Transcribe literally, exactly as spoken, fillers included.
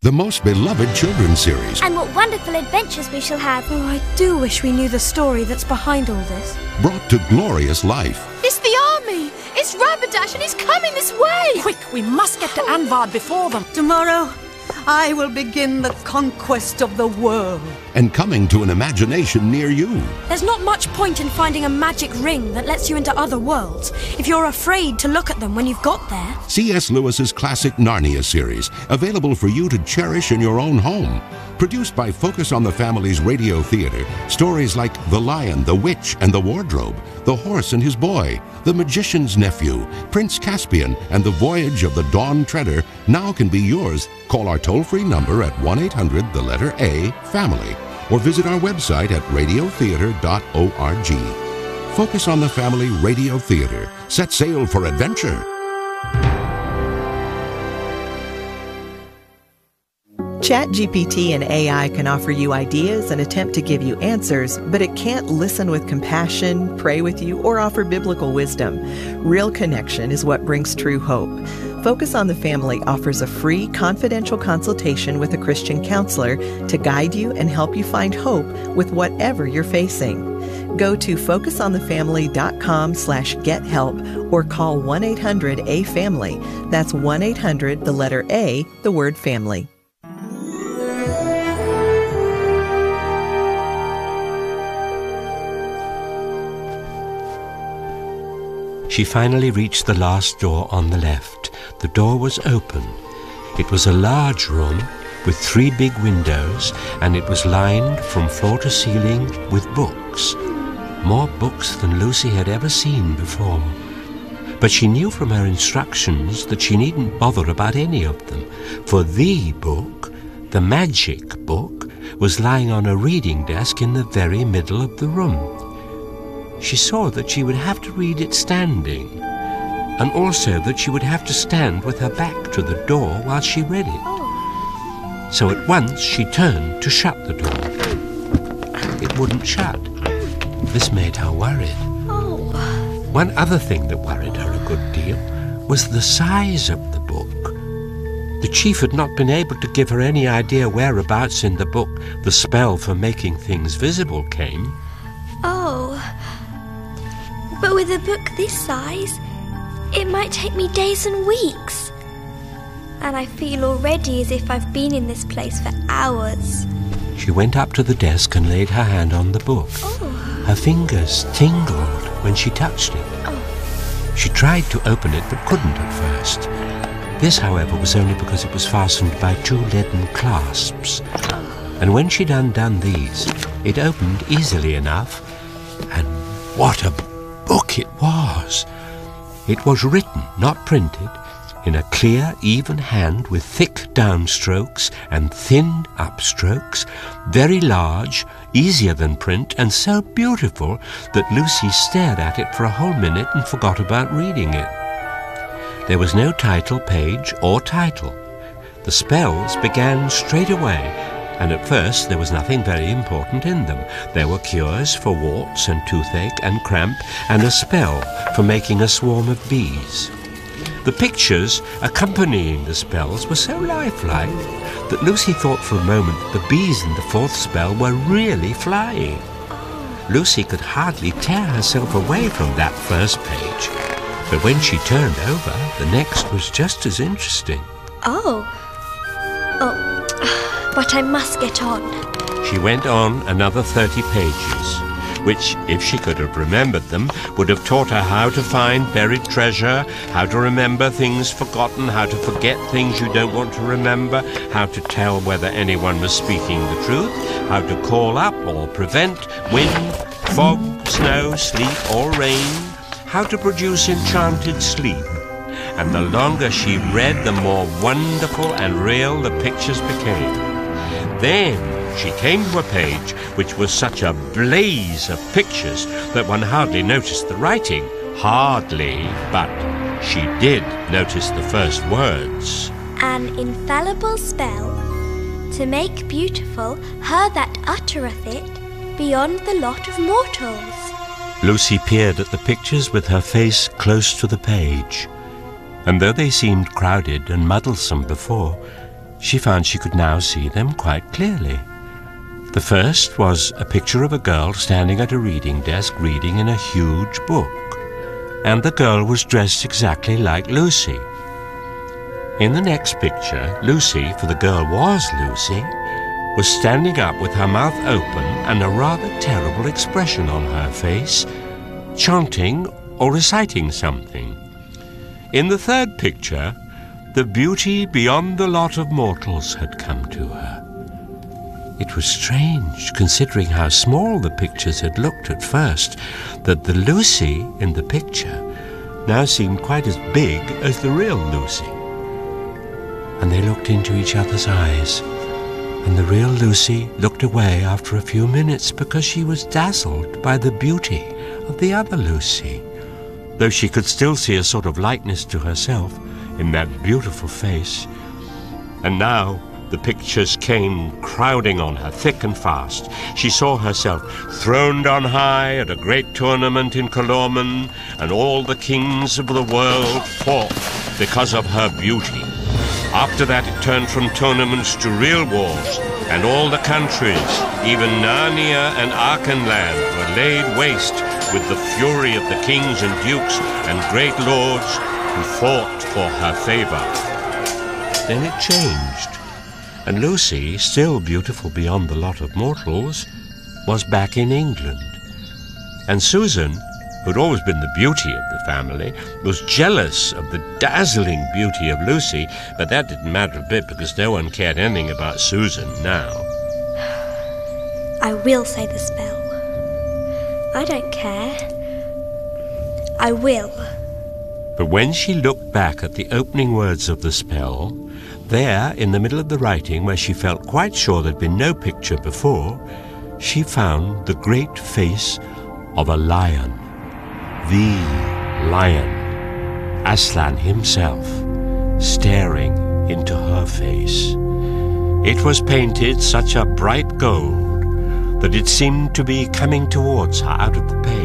the most beloved children's series. And what wonderful adventures we shall have. Oh, I do wish we knew the story that's behind all this. Brought to glorious life. It's the army! It's Rapidash and he's coming this way! Quick, we must get to Anvard before them. Tomorrow, I will begin the conquest of the world. And coming to an imagination near you. There's not much point in finding a magic ring that lets you into other worlds if you're afraid to look at them when you've got there. C S Lewis's classic Narnia series, available for you to cherish in your own home. Produced by Focus on the Family's Radio Theater, stories like The Lion, the Witch, and the Wardrobe, The Horse and His Boy, The Magician's Nephew, Prince Caspian, and The Voyage of the Dawn Treader now can be yours. Call our toll-free number at one eight hundred, the letter A, family, or visit our website at radio theater dot org. Focus on the Family Radio Theater. Set sail for adventure. ChatGPT and A I can offer you ideas and attempt to give you answers, but it can't listen with compassion, pray with you, or offer biblical wisdom. Real connection is what brings true hope. Focus on the Family offers a free, confidential consultation with a Christian counselor to guide you and help you find hope with whatever you're facing. Go to focus on the family dot com slash get help or call one eight hundred A family. That's one eight hundred, the letter A, the word family. She finally reached the last door on the left. The door was open. It was a large room with three big windows, and it was lined from floor to ceiling with books. More books than Lucy had ever seen before. But she knew from her instructions that she needn't bother about any of them, for the book, the magic book, was lying on a reading desk in the very middle of the room. She saw that she would have to read it standing, and also that she would have to stand with her back to the door while she read it. So at once she turned to shut the door. It wouldn't shut. This made her worried. Oh. One other thing that worried her a good deal was the size of the book. The chief had not been able to give her any idea whereabouts in the book the spell for making things visible came. Oh. But with a book this size, it might take me days and weeks. And I feel already as if I've been in this place for hours. She went up to the desk and laid her hand on the book. Oh. Her fingers tingled when she touched it. Oh. She tried to open it but couldn't at first. This, however, was only because it was fastened by two leaden clasps. And when she'd undone these, it opened easily enough. And what a book it was! It was written, not printed, in a clear, even hand with thick downstrokes and thin upstrokes, very large, easier than print, and so beautiful that Lucy stared at it for a whole minute and forgot about reading it. There was no title page or title. The spells began straight away, and at first there was nothing very important in them. There were cures for warts and toothache and cramp, and a spell for making a swarm of bees. The pictures accompanying the spells were so lifelike that Lucy thought for a moment that the bees in the fourth spell were really flying. Lucy could hardly tear herself away from that first page, but when she turned over, the next was just as interesting. Oh. Oh. But I must get on. She went on another thirty pages, which, if she could have remembered them, would have taught her how to find buried treasure, how to remember things forgotten, how to forget things you don't want to remember, how to tell whether anyone was speaking the truth, how to call up or prevent wind, fog, snow, sleet, or rain, how to produce enchanted sleep. And the longer she read, the more wonderful and real the pictures became. Then she came to a page which was such a blaze of pictures that one hardly noticed the writing. Hardly, but she did notice the first words. An infallible spell to make beautiful her that uttereth it beyond the lot of mortals. Lucy peered at the pictures with her face close to the page, and though they seemed crowded and muddlesome before, she found she could now see them quite clearly. The first was a picture of a girl standing at a reading desk reading in a huge book, and the girl was dressed exactly like Lucy. In the next picture, Lucy, for the girl was Lucy, was standing up with her mouth open and a rather terrible expression on her face, chanting or reciting something. In the third picture, the beauty beyond the lot of mortals had come to her. It was strange, considering how small the pictures had looked at first, that the Lucy in the picture now seemed quite as big as the real Lucy. And they looked into each other's eyes, and the real Lucy looked away after a few minutes because she was dazzled by the beauty of the other Lucy, though she could still see a sort of likeness to herself in that beautiful face. And now the pictures came crowding on her thick and fast. She saw herself throned on high at a great tournament in Calormen, and all the kings of the world fought because of her beauty. After that it turned from tournaments to real wars, and all the countries, even Narnia and Archenland, were laid waste with the fury of the kings and dukes and great lords who fought for her favor. Then it changed, and Lucy, still beautiful beyond the lot of mortals, was back in England. And Susan, who'd always been the beauty of the family, was jealous of the dazzling beauty of Lucy, but that didn't matter a bit because no one cared anything about Susan now. I will say the spell. I don't care. I will. But when she looked back at the opening words of the spell, there, in the middle of the writing, where she felt quite sure there'd been no picture before, she found the great face of a lion. The lion, Aslan himself, staring into her face. It was painted such a bright gold that it seemed to be coming towards her out of the page.